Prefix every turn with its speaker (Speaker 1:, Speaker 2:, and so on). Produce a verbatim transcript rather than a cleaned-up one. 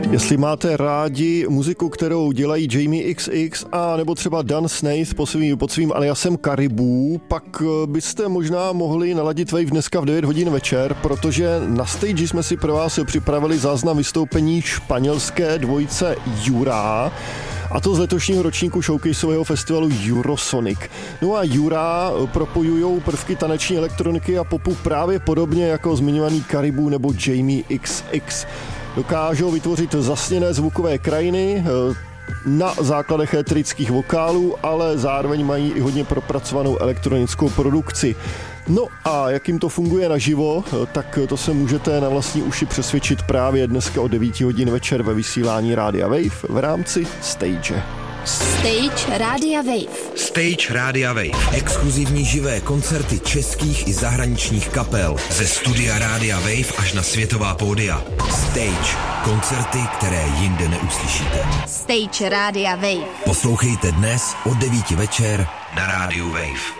Speaker 1: Jestli máte rádi muziku, kterou dělají Jamie iks iks a nebo třeba Dan Snaith pod svým, pod svým aliasem Caribou, pak byste možná mohli naladit Wave dneska v devět hodin večer, protože na stage jsme si pro vás připravili záznam vystoupení španělské dvojice Jura, a to z letošního ročníku showcaseového festivalu Eurosonic. No a Jura propojujou prvky taneční elektroniky a popu právě podobně jako zmiňovaný Caribou nebo Jamie iks iks. Dokážou vytvořit zasněné zvukové krajiny na základech éterických vokálů, ale zároveň mají i hodně propracovanou elektronickou produkci. No a jak jim to funguje naživo, tak to se můžete na vlastní uši přesvědčit právě dneska od devět hodin večer ve vysílání Rádia Wave v rámci Stage.
Speaker 2: Stage Rádia Wave.
Speaker 3: Stage Rádia Wave. Exkluzivní živé koncerty českých i zahraničních kapel. Ze studia Rádia Wave až na světová pódia. Stage. Koncerty, které jinde neuslyšíte.
Speaker 2: Stage Rádia Wave.
Speaker 3: Poslouchejte dnes od devíti večer na Rádiu Wave.